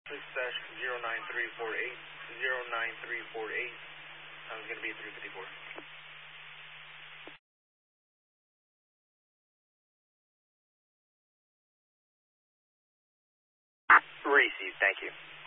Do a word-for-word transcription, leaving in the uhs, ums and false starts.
six dash zero nine three four eight, zero nine three four eight. I'm going to be three fifty-four. Received, thank you.